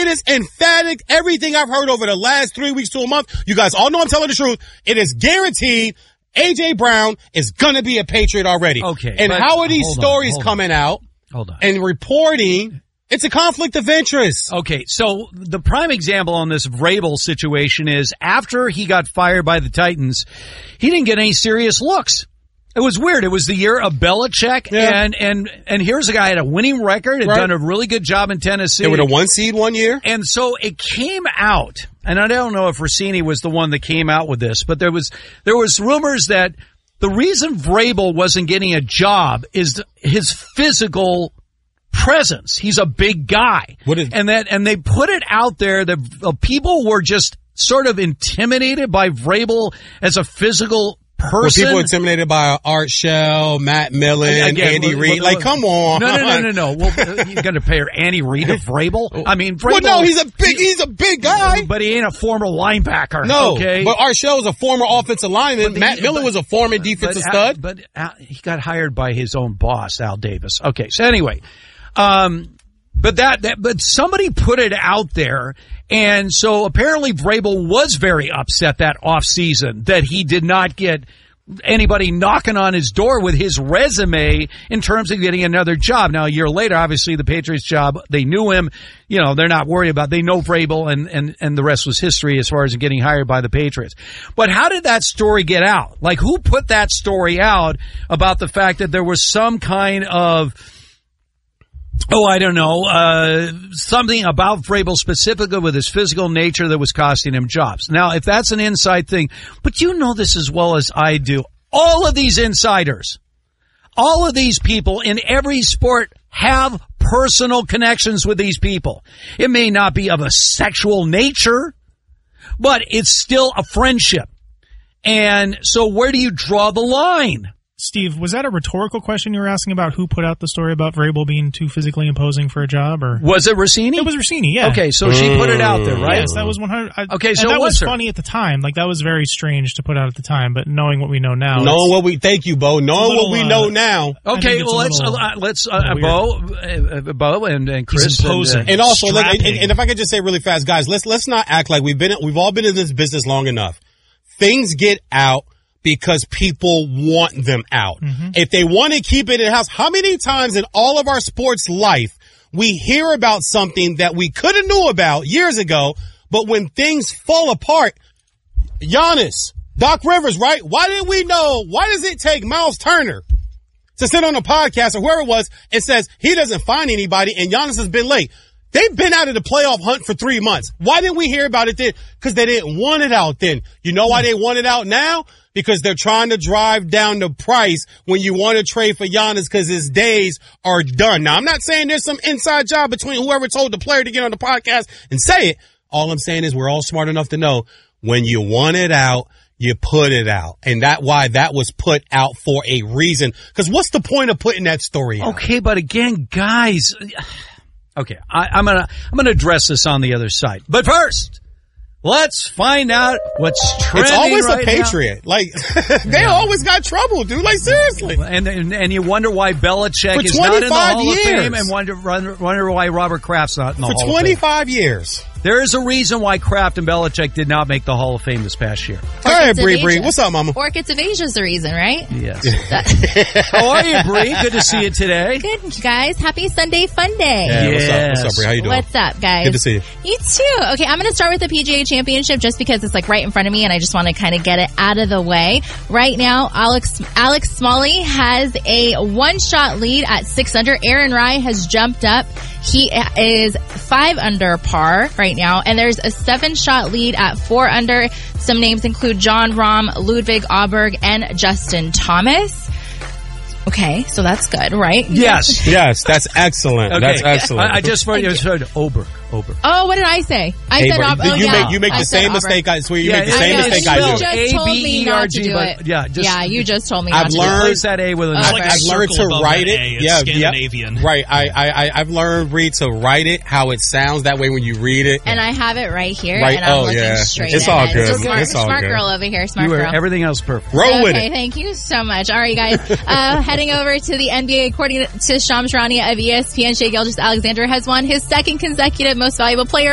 It is emphatic. Everything I've heard over the last 3 weeks to a month, you guys all know I'm telling the truth. It is guaranteed A.J. Brown is going to be a Patriot already. Okay. And how are these stories coming out and reporting? It's a conflict of interest. Okay, so the prime example on this Vrabel situation is after he got fired by the Titans, he didn't get any serious looks. It was weird. It was the year of Belichick, and here's a guy had a winning record, had done a really good job in Tennessee. They were the 1 seed one year. And so it came out, and I don't know if Rossini was the one that came out with this, but there was rumors that the reason Vrabel wasn't getting a job is his physical presence. He's a big guy. And they put it out there that people were just sort of intimidated by Vrabel as a physical person. Were people intimidated by Art Shell, Matt Millen, Andy Reid? Like, come on. No. Well, you got to compare Andy Reid to Vrabel? I mean, Vrabel. Well, no, he's a big guy. But he ain't a former linebacker. No, okay? But Art Shell was a former offensive lineman. Matt Millen was a former defensive stud. But he got hired by his own boss, Al Davis. Okay, so anyway. But somebody put it out there, and so apparently Vrabel was very upset that off season that he did not get anybody knocking on his door with his resume in terms of getting another job. Now, a year later, obviously the Patriots job, they knew him, they're not worried about, they know Vrabel and the rest was history as far as getting hired by the Patriots. But how did that story get out? Like, who put that story out about the fact that there was some kind of I don't know, something about Vrabel specifically with his physical nature that was costing him jobs. Now, if that's an inside thing, but you know this as well as I do, all of these insiders, all of these people in every sport have personal connections with these people. It may not be of a sexual nature, but it's still a friendship. And so where do you draw the line? Steve, was that a rhetorical question you were asking about who put out the story about Vrabel being too physically imposing for a job? Or was it Rossini? It was Rossini, yeah. Okay, so she put it out there, right? Yes, that was 100. Okay, so that was her? funny at the time. Like, that was very strange to put out at the time, but knowing what we know now. Thank you, Bo. Knowing what we know now. Okay, well, let's Bo and Chris. And also, and if I could just say really fast, guys, let's not act like we've all been in this business long enough. Things get out because people want them out. Mm-hmm. If they want to keep it in-house, how many times in all of our sports life we hear about something that we could have knew about years ago, but when things fall apart, Giannis, Doc Rivers, right? Why didn't we know? Why does it take Miles Turner to sit on a podcast or whoever it was and says he doesn't find anybody and Giannis has been late? They've been out of the playoff hunt for 3 months. Why didn't we hear about it then? Because they didn't want it out then. You know why they want it out now? Because they're trying to drive down the price when you want to trade for Giannis because his days are done. Now, I'm not saying there's some inside job between whoever told the player to get on the podcast and say it. All I'm saying is we're all smart enough to know when you want it out, you put it out. And why that was put out for a reason. Because what's the point of putting that story out? Okay, but again, guys... Okay, I'm gonna address this on the other side. But first, let's find out what's trending. It's always right a Patriot. Now. Like they always got trouble, dude. Like seriously. And you wonder why Belichick is not in the Hall of Fame, and wonder why Robert Kraft's not in the Hall of Fame. For 25 years. There is a reason why Kraft and Belichick did not make the Hall of Fame this past year. Hey, Bree. What's up, Mama? Orchids of Asia's the reason, right? Yes. How are you, Bree? Good to see you today. Good, guys. Happy Sunday Fun Day. Yeah, yes. What's up, Bree? How you doing? What's up, guys? Good to see you. You too. Okay, I'm going to start with the PGA Championship just because it's like right in front of me and I just want to kind of get it out of the way. Right now, Alex Smalley has a one-shot lead at 6 under. Aaron Rai has jumped up. He is 5 under par right now, and there's a 7-shot lead at 4 under. Some names include John Rahm, Ludwig Aberg, and Justin Thomas. Okay, so that's good, right? Yes. Yes, that's excellent. Okay. That's excellent. I just heard Oberg. Oh, what did I say? I said Aberg. You make the same mistake. I swear you make the same mistake I do. You just told me not to do it. Yeah, you just told me not to do it. I've learned that A with an I've learned to write it. Yeah, Scandinavian. Right. I've learned to write it how it sounds. That way when you read it. And I have it right here. Right. And I'm looking straight it's all good. Smart girl over here. Smart girl. Everything else perfect. Roll with it. Okay, thank you so much. All right, guys. Heading over to the NBA, according to Shams Charania of ESPN, Shai Gilgeous-Alexander has won his second consecutive Most Valuable Player